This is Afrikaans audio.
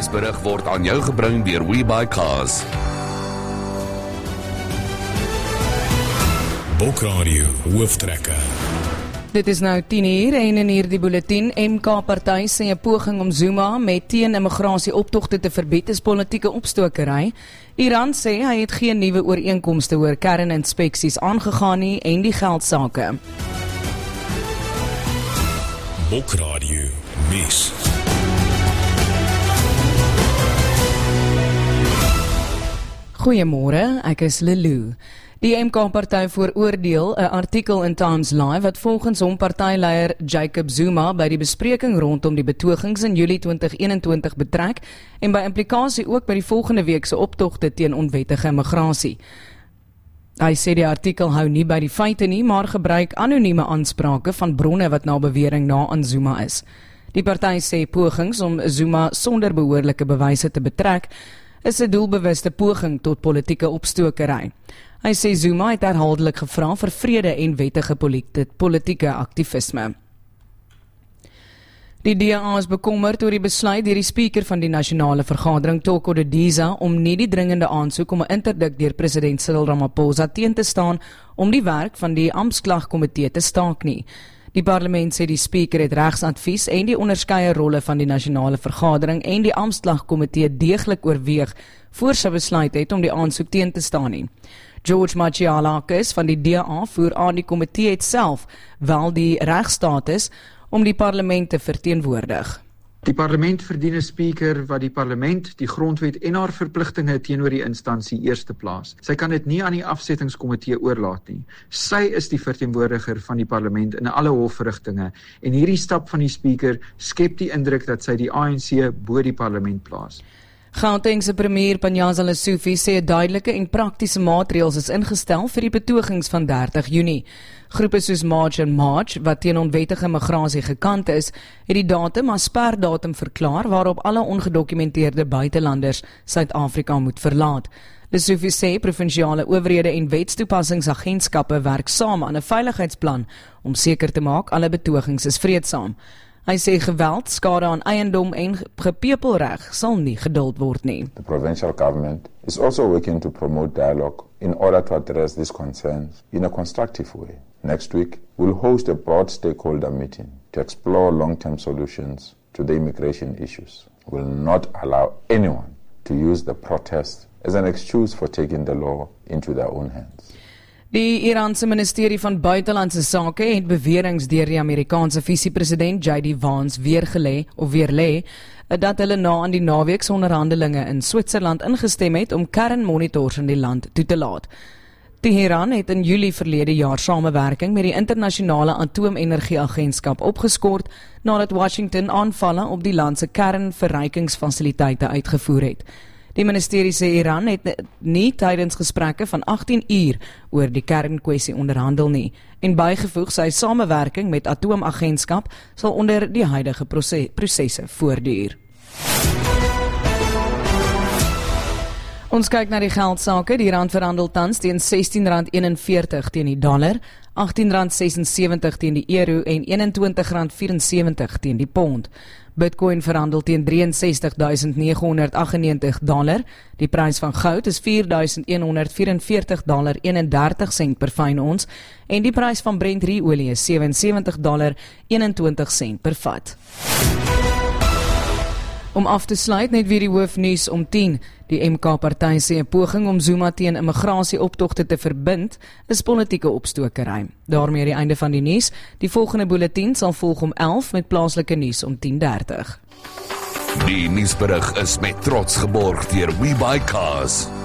nuusberig word aan jou gebring deur WeBuyCars. Boekradio Hooftrekker. Dit is nou 10:00 en in hierdie bulletin MK-party sê 'n poging om Zuma met teen-immigrasie-optogte te verbied is politieke opstokery. Iran sê hy het geen nuwe ooreenkomste oor kerninspeksies aangegaan nie en die geldsake. Boekradio Nuus. Goeiemôre, ek is Lelou. Die MK-party veroordeel 'n artikel in Times Live wat volgens hom partyleier Jacob Zuma by die bespreking rondom die betogings in Julie 2021 betrek en by implikasie ook by die volgende week se optogte teen onwettige immigrasie. Hy sê die artikel hou nie by die feite nie, maar gebruik anonieme aansprake van bronne wat na bewering na aan Zuma is. Die party sê pogings om Zuma sonder behoorlike bewyse te betrek is 'n doelbewuste poging tot politieke opstokery. Hy sê Zuma het herhaaldelik gevra vir vrede en wettige politieke aktivisme. Die DA is bekommerd oor die besluit deur die spreker van die nasionale vergadering, Toko Didiza, om nie die dringende aansoek om 'n interdik deur president Cyril Ramaphosa teen te staan om die werk van die amptklagkomitee te staak nie. Die parlement sê die spreker het regsadvies en die onderskeie rolle van die nasionale vergadering en die amptklagkomitee deeglik oorweeg voor sy besluit het om die aansoek teen te staan nie. George Machialakis van die DA voer aan die komitee het self wel die regstatus om die parlement te verteenwoordig. Die parlement verdien 'n spreker wat die parlement, die grondwet en haar verpligtinge teenoor die instansie eerste plaas. Sy kan dit nie aan die afsettingskomitee oorlaat nie. Sy is die verteenwoordiger van die parlement in alle hofverrigtinge en hierdie stap van die spreker skep die indruk dat sy die ANC bo die parlement plaas. Gautengse premier Panyaza Lesufi sê 'n duidelike en praktiese maatreëls is ingestel vir die betogings van 30 Junie. Groepe soos March and March, wat teen onwettige migrasie gekant is, het die datum as sperdatum verklaar waarop alle ongedokumenteerde buitelanders Suid-Afrika moet verlaat. Lesufi sê provinsiale owerhede en wetstoepassingsagentskappe werk saam aan 'n veiligheidsplan om seker te maak alle betogings is vreedsaam. Hy sê geweld, skade aan eiendom en gepepelreg sal nie geduld word nie. The provincial government is also working to promote dialogue in order to address these concerns in a constructive way. Next week, we'll host a broad stakeholder meeting to explore long-term solutions to the immigration issues. We'll not allow anyone to use the protest as an excuse for taking the law into their own hands. Die Iraanse ministerie van buitelandse sake het beweringe deur die Amerikaanse visiepresident J.D. Vance weerlê dat hulle na aan die naweeksonderhandelinge in Switserland ingestem het om kernmonitors in die land toe te laat. Teheran het in Julie verlede jaar samewerking met die internasionale atoomenergieagentskap opgeskort nadat Washington aanvalle op die land se kernverrykingsfasiliteite uitgevoer het. Die ministerie sê Iran het nie tydens gesprekke van 18 uur oor die kernkwessie onderhandel nie en bygevoeg sy samewerking met atoomagentskap sal onder die huidige prosesse voortduur. Ons kyk na die geldsake. Die rand verhandel tans teen R16.41 teen die dollar, R18.76 teen die euro en R21.74 teen die pond. Bitcoin verhandel teen $63.998. Die prys van goud is $4.144.31 per fyn ons en die prys van Brent olie is $77.21 per vat. Om af te sluit net weer die hoofnuus om 10. Die MK-party sê 'n poging om Zuma teen immigrasie-optogte te verbind is politieke opstokery. Daarmee die einde van die nuus. Die volgende bulletin sal volg om 11 met plaaslike nuus om 10:30. Die nuusberig is met trots geborg deur WeBuyCars.